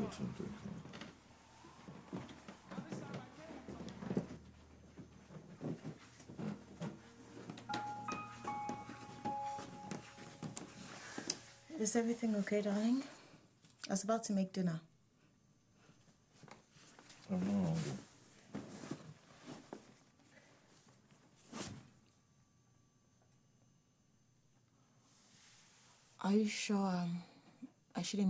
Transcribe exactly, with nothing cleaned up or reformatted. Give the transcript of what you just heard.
something. Is everything okay, darling? I was about to make dinner. I'm not hungry. Are you sure um, I shouldn't